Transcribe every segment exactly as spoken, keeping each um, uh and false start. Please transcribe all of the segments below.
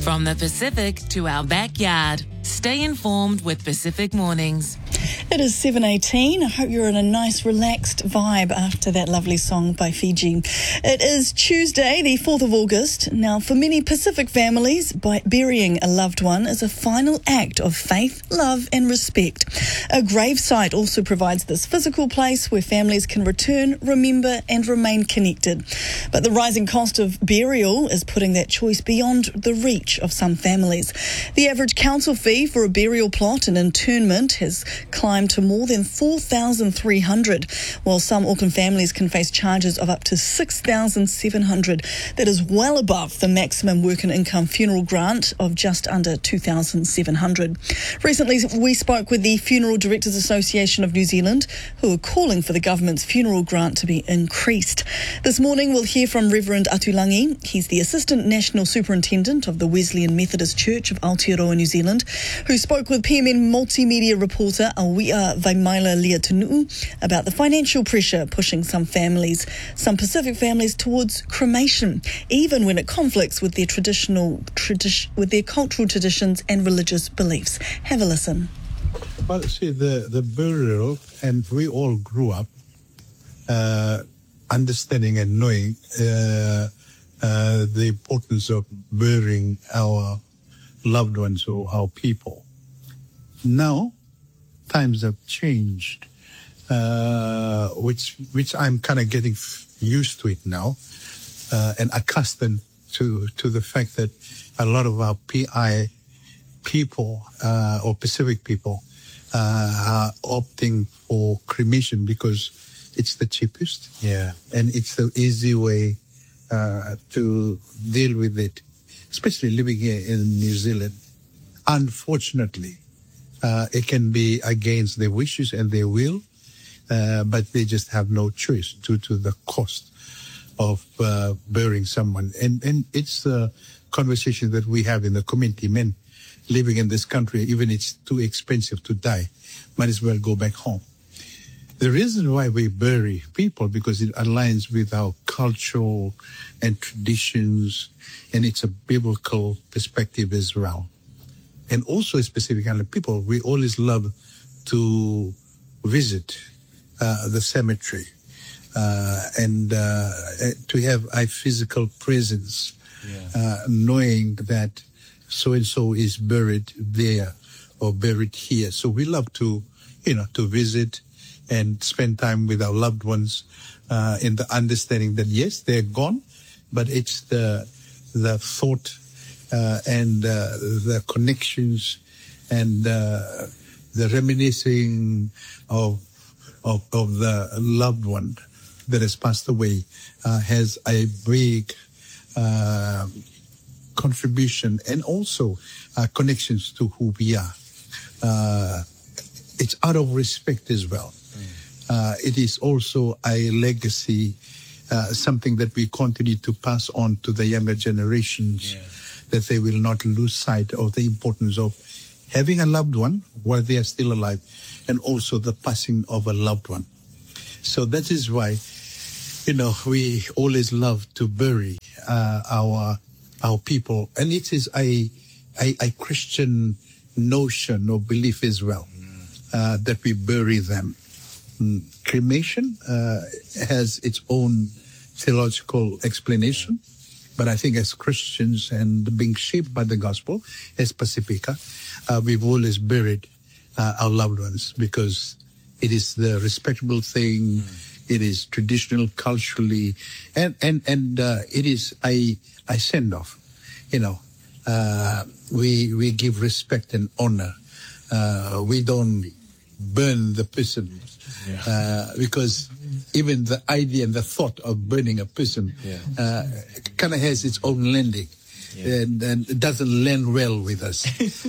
From the Pacific to our backyard. Stay informed with Pacific Mornings. It is seven eighteen. I hope you're in a nice, relaxed vibe after that lovely song by Fiji. It is Tuesday, the fourth of August. Now, for many Pacific families, by burying a loved one is a final act of faith, love and respect. A gravesite also provides this physical place where families can return, remember and remain connected. But the rising cost of burial is putting that choice beyond the reach of some families. The average council fee for a burial plot and interment has climbed to more than four thousand three hundred dollars, while some Auckland families can face charges of up to six thousand seven hundred dollars. That is well above the maximum work and income funeral grant of just under two thousand seven hundred dollars. Recently, we spoke with the Funeral Directors Association of New Zealand, who are calling for the government's funeral grant to be increased. This morning, we'll hear from Reverend Atulangi. He's the Assistant National Superintendent of the Wesleyan Methodist Church of Aotearoa, New Zealand, who spoke with P M N multimedia reporter Awia Vaimaila Leatunuu about the financial pressure pushing some families, some Pacific families, towards cremation, even when it conflicts with their traditional, tradi- with their cultural traditions and religious beliefs. Have a listen. Well, see, the, the burial, and we all grew up uh, understanding and knowing uh, uh, the importance of burying our loved ones or our people. Now, times have changed, uh, which which I'm kind of getting used to it now, uh, and accustomed to to the fact that a lot of our P I people uh, or Pacific people uh, are opting for cremation because it's the cheapest, yeah, and it's the easy way uh, to deal with it, especially living here in New Zealand. Unfortunately, uh, it can be against their wishes and their will, uh, but they just have no choice due to the cost of uh, burying someone. And, and it's a conversation that we have in the community. Men living in this country, even it's too expensive to die, might as well go back home. The reason why we bury people, because it aligns with our culture and traditions, and it's a biblical perspective as well. And also specifically people, we always love to visit uh, the cemetery uh, and uh, to have a physical presence, yeah. uh, knowing that so-and-so is buried there or buried here. So we love to, you know, to visit and spend time with our loved ones uh, in the understanding that, yes, they're gone, but it's the the thought uh, and uh, the connections and uh, the reminiscing of, of of the loved one that has passed away uh, has a big uh, contribution and also uh, connections to who we are. Uh, it's out of respect as well. Uh, it is also a legacy, uh, something that we continue to pass on to the younger generations, yeah. that they will not lose sight of the importance of having a loved one while they are still alive, and also the passing of a loved one. So that is why, you know, we always love to bury uh, our our people, and it is a a, a Christian notion or belief as well, uh, that we bury them. Mm. Cremation uh, has its own theological explanation, but I think as Christians and being shaped by the gospel, as Pacifica, uh, we've always buried uh, our loved ones because it is the respectable thing, mm. it is traditional culturally, and and and uh, it is a a send off. You know, uh, we we give respect and honor. Uh, we don't burn the person. Yeah. Uh, because even the idea and the thought of burning a person yeah. uh, kind of has its own landing, yeah. and, and it doesn't land well with us.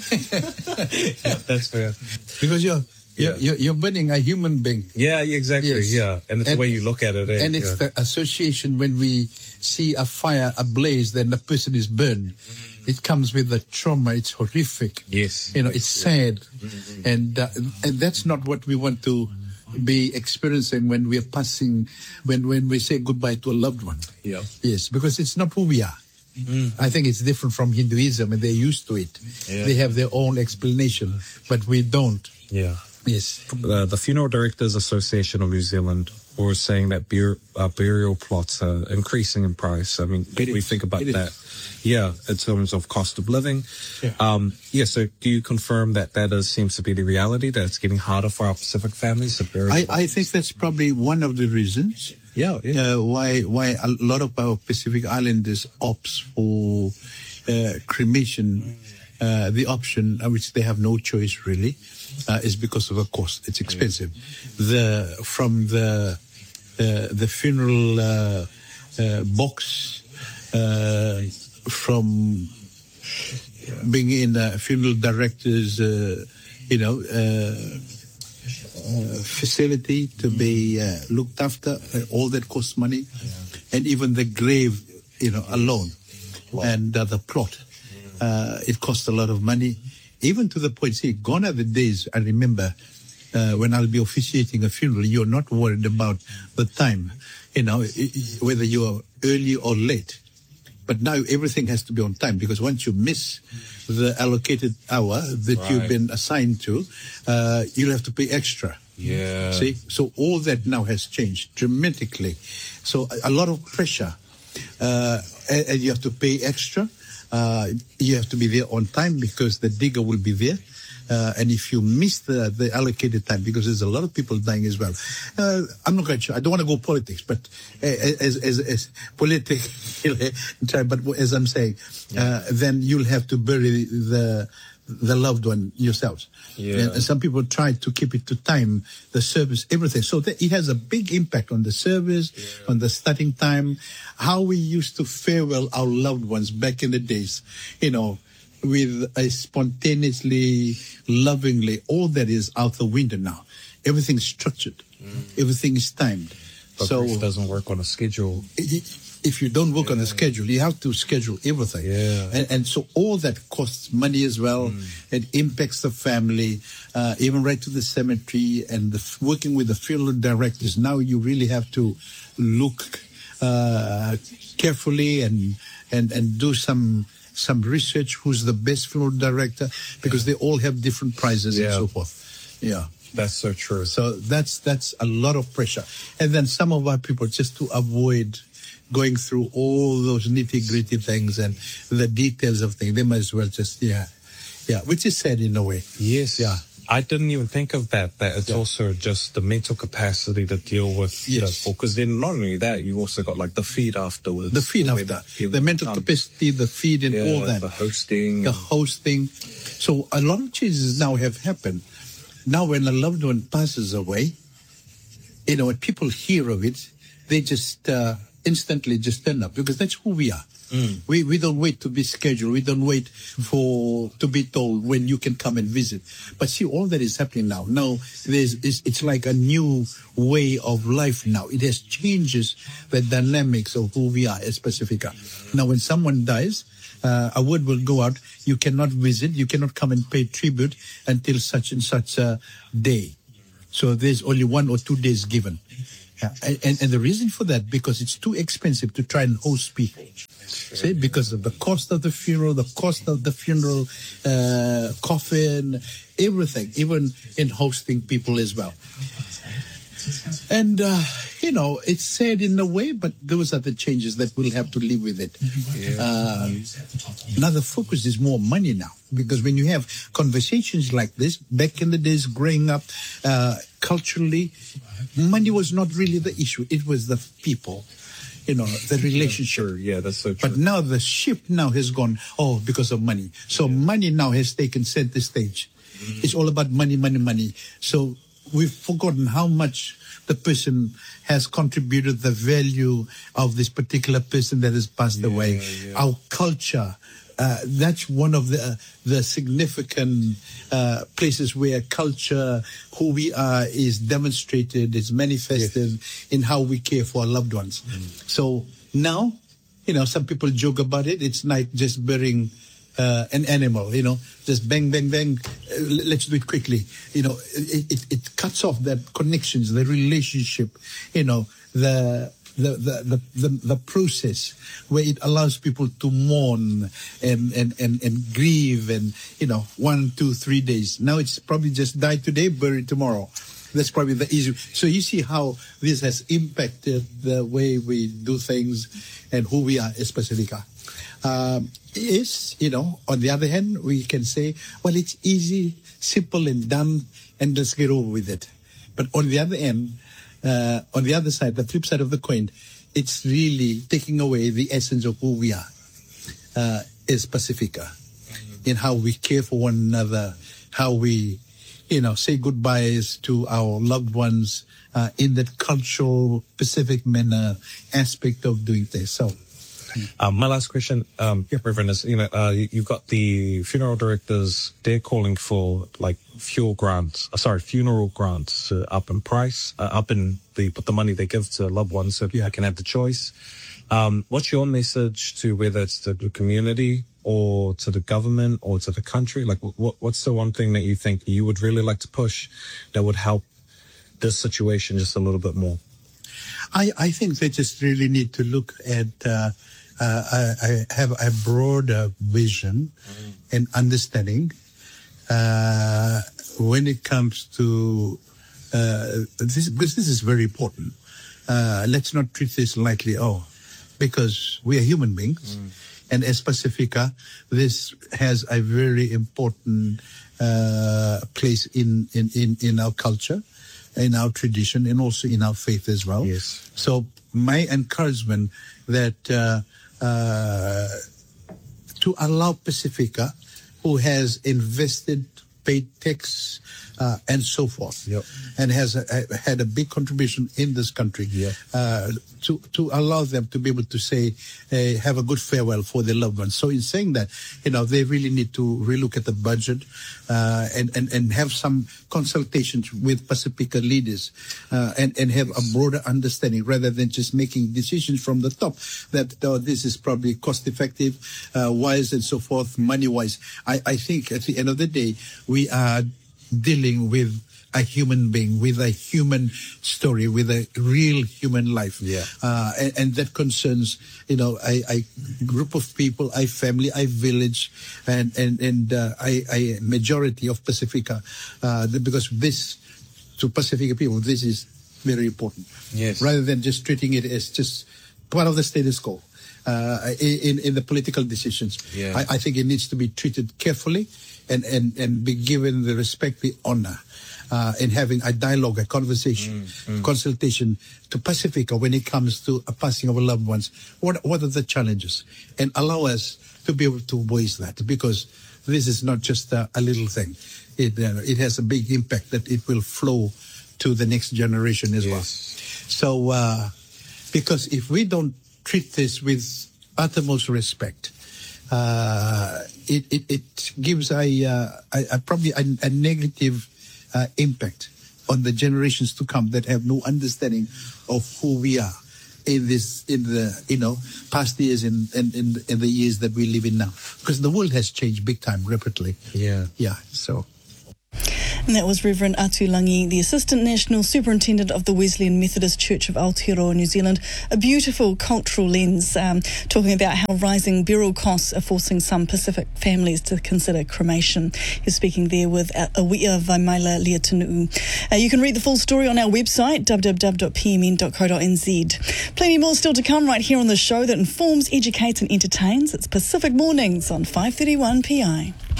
Yeah, that's fair. Because you're, yeah. you're you're burning a human being. Yeah, exactly. Yes. Yeah, and it's and, the way you look at it. Eh? And it's yeah. the association when we see a fire ablaze, then the person is burned. Mm. It comes with the trauma. It's horrific. Yes. You know, it's yeah. sad, mm-hmm. and uh, and that's not what we want to be experiencing when we are passing, when, when we say goodbye to a loved one. Yeah. Yes, because it's not who we are. Mm. I think it's different from Hinduism, and they're used to it. Yeah. They have their own explanation, but we don't. Yeah. Yes. Uh, the Funeral Directors Association of New Zealand were saying that bur- uh, burial plots are increasing in price. I mean, It we is. think about It that. is. Yeah, in terms of cost of living. Yeah. Um, yeah, so do you confirm that that is, seems to be the reality, that it's getting harder for our Pacific families to bury? I, I think that's probably one of the reasons. Yeah, yeah. Uh, why why a lot of our Pacific Islanders opts for uh, cremation, uh, the option, uh, which they have no choice really, uh, is because of the cost. It's expensive. The from the uh, the funeral uh, uh, box, uh, from being in a funeral director's, uh, you know. Uh, Uh, facility to be uh, looked after, uh, all that costs money, yeah. And even the grave, you know, alone, wow. And uh, the plot, uh, it costs a lot of money, even to the point. See, gone are the days. I remember uh, when I'll be officiating a funeral, you're not worried about the time, you know, whether you're early or late. But now everything has to be on time, because once you miss the allocated hour that right. you've been assigned to, uh, you'll have to pay extra. Yeah. See, so all that now has changed dramatically. So a, a lot of pressure, uh, and, and you have to pay extra. Uh, you have to be there on time because the digger will be there. Uh, and if you miss the, the allocated time, because there's a lot of people dying as well. Uh, I'm not quite sure. I don't want to go politics, but as, as, as political, but as I'm saying, uh, then you'll have to bury the the loved one yourselves. Yeah. And some people try to keep it to time, the service, everything. So that it has a big impact on the service, yeah. On the starting time, how we used to farewell our loved ones back in the days, you know, with a spontaneously, lovingly, all that is out the window now. Everything's structured. Mm. Everything is timed. But so it doesn't work on a schedule. If you don't work yeah. on a schedule, you have to schedule everything. Yeah. And, and so all that costs money as well. Mm. It impacts the family, uh, even right to the cemetery and the, working with the funeral directors. Now you really have to look uh, carefully and, and, and do some some research, who's the best funeral director, because they all have different prices yeah. and so forth. Yeah. That's so true. So that's that's a lot of pressure. And then some of our people, just to avoid going through all those nitty-gritty things and the details of things, they might as well just, yeah, yeah, which is sad in a way. Yes. Yeah. I didn't even think of that, that it's yeah. also just the mental capacity to deal with yes. the because then not only that, you also got like the feed afterwards. The feed after, the, the mental um, capacity, the feed and yeah, all that. The hosting. The hosting. So a lot of changes now have happened. Now when a loved one passes away, you know, when people hear of it, they just uh, instantly just turn up, because that's who we are. Mm. We we don't wait to be scheduled. We don't wait for to be told when you can come and visit. But see, all that is happening now. Now there's it's, it's like a new way of life now. It has changes the dynamics of who we are as Pacifica. Now, when someone dies, uh, a word will go out. You cannot visit. You cannot come and pay tribute until such and such a day. So there's only one or two days given. Yeah. And, and the reason for that, because it's too expensive to try and host people. See, because of the cost of the funeral, the cost of the funeral uh, coffin, everything, even in hosting people as well. And, uh, you know, it's sad in a way, but those are the changes that we'll have to live with it. Yeah. Uh, now the focus is more money now, because when you have conversations like this, back in the days growing up, uh, culturally, money was not really the issue. It was the people. You know, the relationship. Sure, yeah, that's so true. But now the ship now has gone, oh, because of money. So yeah. money now has taken center stage. Mm. It's all about money, money, money. So we've forgotten how much the person has contributed, the value of this particular person that has passed yeah, away. Yeah. Our culture. Uh, that's one of the uh, the significant uh, places where culture, who we are, is demonstrated, is manifested yes. in how we care for our loved ones. Mm. So now, you know, some people joke about it. It's like just burying uh, an animal, you know, just bang, bang, bang. Uh, let's do it quickly. You know, it, it, it cuts off that connections, the relationship, you know, the the, the, the, the, the process where it allows people to mourn and, and, and, and grieve and, you know, one, two, three days. Now it's probably just die today, bury tomorrow. That's probably the easy. So you see how this has impacted the way we do things and who we are as Pacifica. Um, is, you know, on the other hand, we can say, well, it's easy, simple and done, and let's get over with it. But on the other end, uh, on the other side, the flip side of the coin, it's really taking away the essence of who we are uh, as Pacifica, in how we care for one another, how we, you know, say goodbyes to our loved ones uh, in that cultural, Pacific manner aspect of doing this. So. Um, my last question, um, Reverend, is, you know, uh, you- you've got the funeral directors, they're calling for like fuel grants, uh, sorry, funeral grants uh, up in price, uh, up in the, put the money they give to loved ones so Yeah. they can have the choice. Um, what's your message to whether it's to the community or to the government or to the country? Like, what, what's the one thing that you think you would really like to push that would help this situation just a little bit more? I, I think they just really need to look at, uh, uh, I, I have a broader vision mm. and understanding uh, when it comes to uh, this, because this is very important. Uh, let's not treat this lightly, oh, because we are human beings. Mm. And as Pacifica, this has a very important uh, place in, in, in, in our culture, in our tradition, and also in our faith as well. Yes. So my encouragement that uh, uh, to allow Pacifica, who has invested, paid tax, uh, and so forth, Yep. and has a, a, had a big contribution in this country, Yeah. uh, to to allow them to be able to say, uh, have a good farewell for their loved ones. So in saying that, you know, they really need to relook at the budget uh, and, and, and have some consultations with Pacifica leaders uh, and, and have a broader understanding rather than just making decisions from the top that oh, this is probably cost effective, uh, wise and so forth, money wise. I, I think at the end of the day, we are dealing with a human being, with a human story, with a real human life. Yeah. Uh, and, and that concerns, you know, a, a group of people, a family, a village, and, and, and uh, a, a majority of Pacifica. Uh, because this, to Pacifica people, this is very important. Yes. Rather than just treating it as just part of the status quo. Uh, in, in the political decisions. Yeah. I, I think it needs to be treated carefully and, and, and be given the respect, the honor, uh, in having a dialogue, a conversation, Mm, mm. consultation to Pacifica when it comes to a passing of our loved ones. What, what are the challenges? And allow us to be able to voice that, because this is not just a, a little thing. It, uh, it has a big impact that it will flow to the next generation as Yes. well. So, uh, because if we don't treat this with uttermost respect, uh, it, it, it gives a, uh, a, a probably a, a negative uh, impact on the generations to come that have no understanding of who we are in this, in the, you know, past years and in, in, in the years that we live in now. Because the world has changed big time, rapidly. Yeah. Yeah, so... And that was Reverend Atu Langi, the Assistant National Superintendent of the Wesleyan Methodist Church of Aotearoa, New Zealand. A beautiful cultural lens, um, talking about how rising burial costs are forcing some Pacific families to consider cremation. He's speaking there with Awia Vaimaila Leatunuu. Uh, you can read the full story on our website, w w w dot p m n dot co dot n z. Plenty more still to come right here on the show that informs, educates and entertains. It's Pacific Mornings on five thirty-one P I.